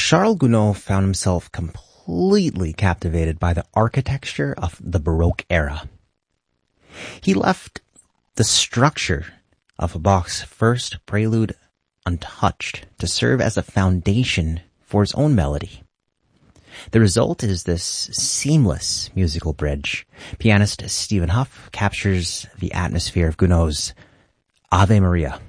Charles Gounod found himself completely captivated by the architecture of the Baroque era. He left the structure of Bach's first prelude untouched to serve as a foundation for his own melody. The result is this seamless musical bridge. Pianist Stephen Hough captures the atmosphere of Gounod's Ave Maria.